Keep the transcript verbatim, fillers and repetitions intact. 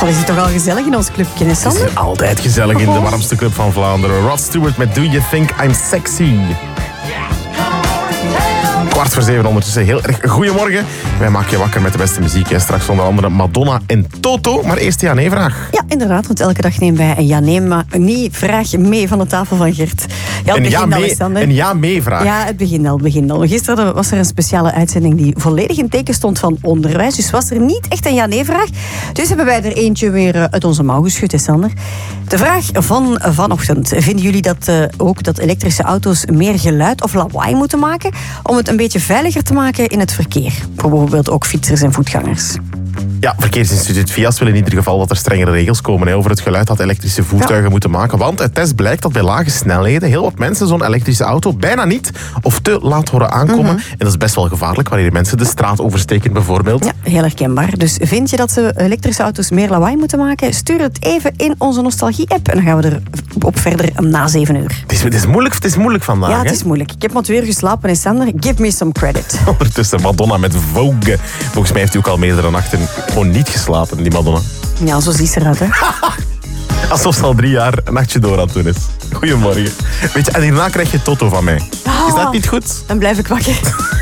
Wat is het toch al gezellig in ons clubje, hè, Sander? Het is altijd gezellig in de warmste club van Vlaanderen. Rod Stewart met Do You Think I'm Sexy? Kwart voor zeven ondertussen. Heel erg goedemorgen. Wij maken je wakker met de beste muziek. En straks onder andere Madonna en Toto. Maar eerst de ja-nee-vraag. Ja, inderdaad. Want elke dag nemen wij een ja-nee-vraag mee van de tafel van Gert. Ja, Een het begint al, ja-mee- Sander. een ja-mee-vraag. Ja, het begint al, het begint al. Gisteren was er een speciale uitzending die volledig in teken stond van onderwijs. Dus was er niet echt een ja-nee-vraag. Dus hebben wij er eentje weer uit onze mouw geschud, hè, Sander. De vraag van vanochtend. Vinden jullie dat uh, ook dat elektrische auto's meer geluid of lawaai moeten maken om het een beetje veiliger te maken in het verkeer? Bijvoorbeeld ook fietsers en voetgangers. Ja, Verkeersinstituut V I A S wil in ieder geval dat er strengere regels komen hè, over het geluid dat elektrische voertuigen ja. moeten maken. Want uit test blijkt dat bij lage snelheden heel wat mensen zo'n elektrische auto bijna niet of te laat horen aankomen. Mm-hmm. En dat is best wel gevaarlijk wanneer mensen de straat oversteken bijvoorbeeld. Ja, heel herkenbaar. Dus vind je dat ze elektrische auto's meer lawaai moeten maken? Stuur het even in onze Nostalgie-app en dan gaan we er op verder na zeven uur. Het is, het is, moeilijk, het is moeilijk vandaag. Ja, het hè? is moeilijk. Ik heb maar twee uur geslapen en Sander, give me some credit. Ondertussen Madonna met Vogue. Volgens mij heeft u ook al meerdere nachten gewoon niet geslapen, die Madonna. Ja, zo ziet ze eruit, hè. Alsof ze al drie jaar een nachtje door aan het doen is. Goedemorgen. Weet je, en hierna krijg je Toto van mij. Is dat niet goed? Dan blijf ik wakker.